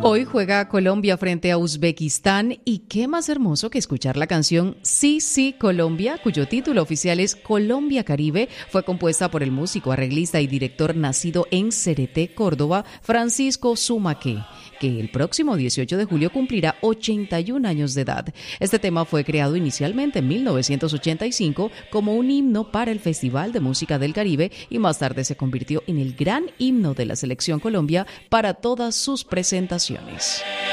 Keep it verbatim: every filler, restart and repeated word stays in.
Hoy juega Colombia frente a Uzbekistán y qué más hermoso que escuchar la canción Sí, sí, Colombia, cuyo título oficial es Colombia Caribe, fue compuesta por el músico, arreglista y director nacido en Cereté, Córdoba, Francisco Zumaque, que el próximo dieciocho de julio cumplirá ochenta y un años de edad. Este tema fue creado inicialmente en mil novecientos ochenta y cinco como un himno para el Festival de Música del Caribe y más tarde se convirtió en el gran himno de la Selección Colombia para todas sus presentaciones.